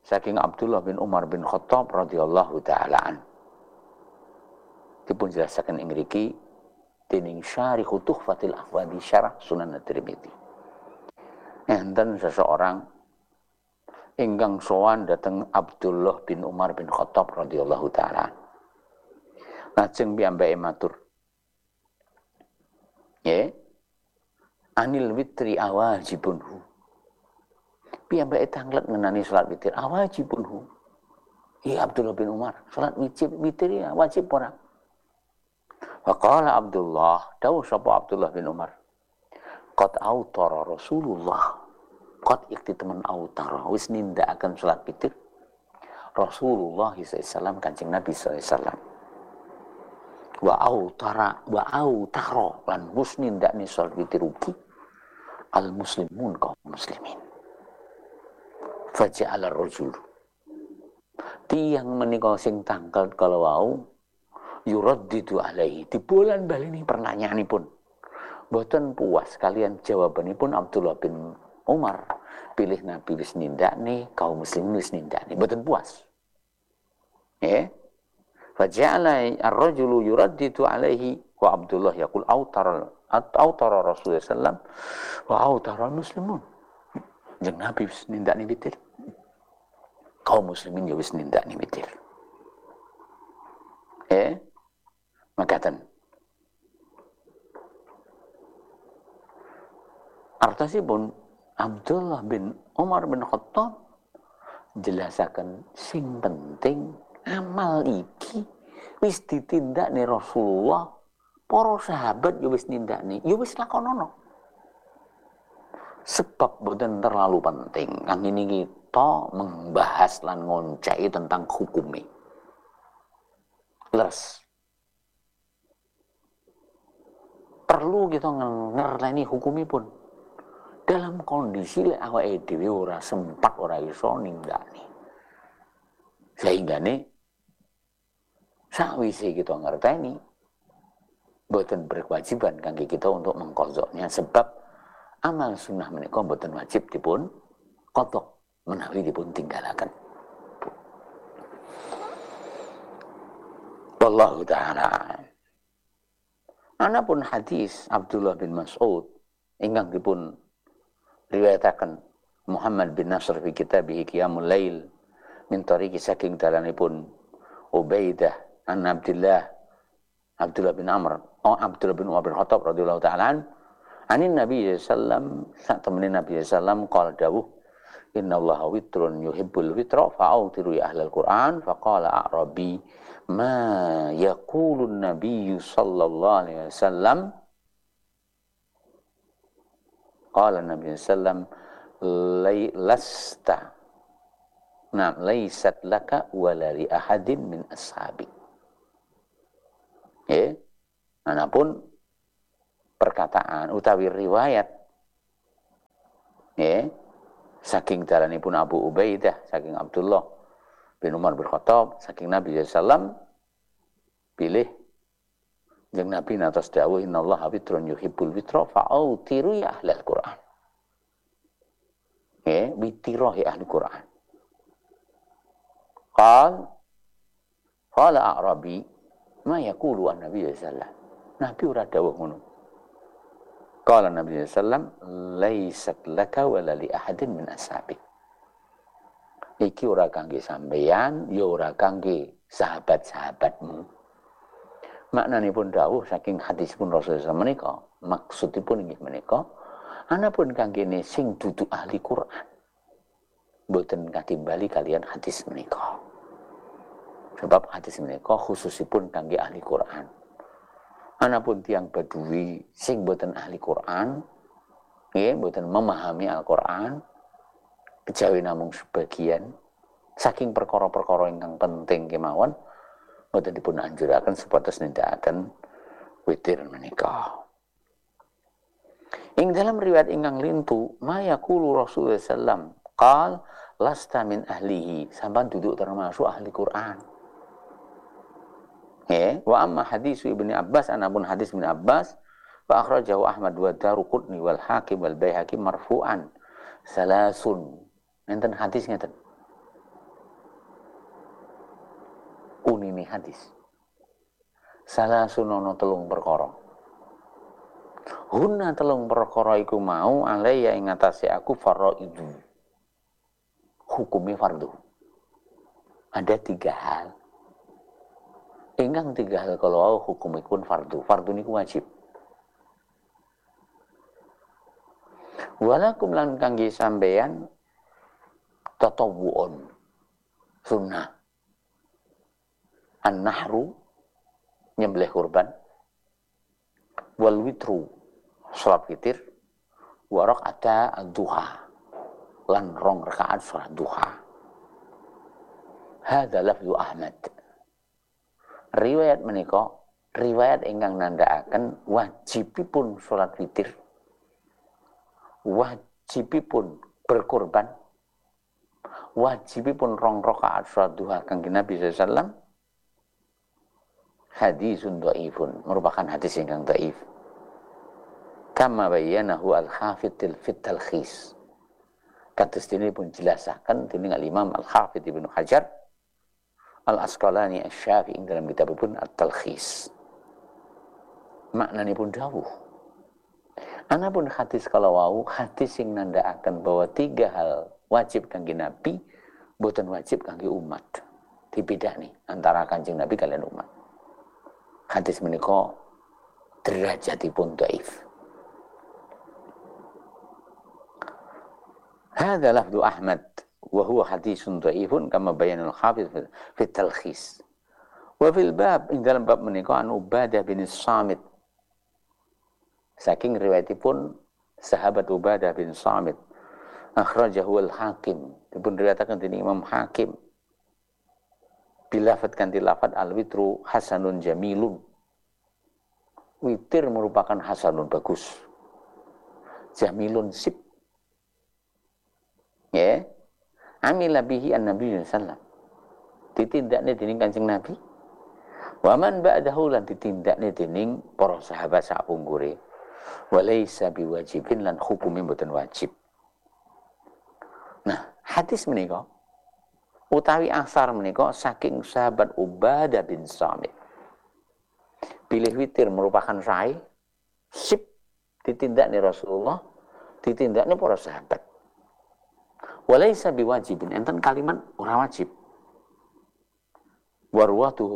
saking Abdullah bin Umar bin Khattab radhiyallahu taala an. Dipun jelasaken ing mriki dening Syarih Tuhfatul Ahwadi Syarah Sunan At-Tirmidzi. Enten seseorang ingkang sowan dhateng Abdullah bin Umar bin Khattab radhiyallahu taala. Lajeng piyambake matur, "Ya, anil witri awajibunhu." Piyambake tanglet ngenani salat witir awajibunhu. Ya Abdullah bin Umar, salat witir ya wajib ora? Faqala Abdullah, dawuh sapa Abdullah bin Umar, qad autara Rasulullah. Qad ikti temen autara, wis nindakaken salat witir Rasulullah sallallahu Kanjeng Nabi sallallahu. Wa autara lan wis nindakne salat witir ugi al muslimun kaum muslimin. Faja'ala ar-rajul. Tiyang menika sing tangkel kalau wau yuraddidu alaihi, dibolan baleni pertanyaanipun. Mboten puas kalian jawabanipun Abdullah bin Umar, pilih Nabi wis nindakne, kaum muslimin wis nindakne, mboten puas. Ya. Faja'ala ar-rajulu yuraddidu alaihi wa Abdullah yaqul autara Rasulullah sallam wa autara muslimun. Jeung Nabi wis nindakne witir. Kaum muslimin ya wis nindakne witir. Makaten. Artosipun Abdullah bin Umar bin Khattab jelasaken sing penting amal iki wis ditindakne Rasulullah, para sahabat ya wis nindakne, ya wis lakonono. Sebab boten terlalu penting angin kita membahas lan ngoncai tentang hukumnya. Leres. Perlu kita ngerteni hukumipun. Dalam kondisi lek awake dhewe ora sempat ora iso nindakne. Sehinggane sakwise kita ngerteni boten berkewajiban kangge kita untuk mengqadhanya sebab amal sunnah menika boten wajib dipun qadha menawi dipun tinggalaken. Wallahu ta'ala. Anapun hadis Abdullah bin Mas'ud ingkang dipun riwayataken Muhammad bin Nasr fi kitabih Qiyamul Lail min tariqi saking dalanipun Ubaidah an Abdullah bin Umar bin Khattab radhiyallahu ta'ala anin Nabi sallam sak temene Nabi sallam qala dawuh innallaha witrun yuhibbul witra fa'autiru ya ahlal Qur'an faqala a'rabi ma yaqulun nabiyyu sallallahu alaihi wasallam qala Nabi sallam lasta laysat laka wala li ahadin min ashabi. Manapun perkataan utawi riwayat saking dalanipun Abu Ubaidah saking Abdullah bin Umar bin Khattab saking Nabi sallam pilih jeung Nabi natos dawuh innallaha witrun yuhibbul witra fa'autiru ya ahlal Qur'an. Witira ya ahli Qur'an. Qala a'rabi ma yaqulu an-nabi sallam. Nabi ora dawuh ngono. Qala Nabi sallam laysat laka wala li ahadin min ashabik. Iki ora kangge sampeyan, ya ora kangge sahabat-sahabatmu. Maknanipun dawuh saking hadisipun Rasulullah menika, maksudipun inggih menika, anapun kanggene sing dudu ahli Quran. Boten katimbali kalian hadis menika. Sebab hadis menika khususipun kangge ahli Quran. Anapun tiang badui sing boten ahli Quran, boten memahami Al-Quran, kejawi namung sebagian saking perkara-perkara ingkang penting kemawon boten dipun anjuraken supados nindakaken witir menika. Ing dalam riwayat ingkang lintu, ma yaqulu Rasulullah sallam, qal lasta min ahlihi, sampean duduk termasuk ahli Quran. Wa amma hadis Ibnu Abbas, anapun hadis Ibnu Abbas fa akhrajahu Ahmad wa Daruqutni wal Hakim wal Baihaqi marfu'an salasun. Enten hadis ngeten. memahami hadis. Salah sunono telung perkara. Huna telung perkara iku mau alaiya ing atase aku faraidu. Hukumnya fardu. Ada 3 hal. Ingkang 3 hal kalau hukumipun fardu. Fardu niku wajib. Walakum lan kangge sampeyan tatawuun sunnah. An-nahru nyembelih kurban, wal witru salat witir, wa raqata ad-duha lan 2 rakaat salat duha. Hadza lafzu Ahmad. Riwayat menika riwayat ingkang nandhakaken wajibipun salat witir, wajibipun berkurban, wajibipun 2 rakaat salat duha Kanjeng Nabi sallallahu alaihi wasallam. Hadisun dhaifun, merupakan hadis yang dhaif. Kama bayyanahu al-Hafidz fi Talkhis. Kados dene pun jelasaken dening Imam Al-Hafidz Ibnu Hajar Al-Asqalani Asy-Syafi'i dalam kitabipun At-Talkhis. Maknane pun dawuh. Anapun hadis kalau wau hadis sing nandhakaken bahwa 3 hal wajib kangge Nabi, boten wajib kangge umat. Dibedani antara Kanjeng Nabi kalian umat. Hadis menika derajatipun dhaif. Hadza lafdhu Ahmad wa huwa hadisun dhaifun kama bayyana al-Hafidz fi Talkhis. Wa fil bab ing dalam bab menika an Ubadah bin Samit. Saking riwayatipun sahabat Ubadah bin Samit. Akhrajahu al-Hakim. Dipun riwayataken dening Imam Hakim. Bilafat kanthi lafat al-witru hasanun jamilun. Witir merupakan hasanun bagus. Jamilun sip. Ya. Amila bihi an-nabi sallallahu alaihi wasallam. Ditindakne dening Kanjeng Nabi. Wa man ba'dahu lan ditindakne dening para sahabat sapunggure. Wa laisa biwajibin lan hukume mboten wajib. Nah, hadis menika utawi asar menika saking sahabat Ubadah bin Samit. Pilih witir merupakan sae, sip ditindakne Rasulullah, ditindakne para sahabat. Walaisa biwajibin, enten kalimat ora wajib. Warwatuhu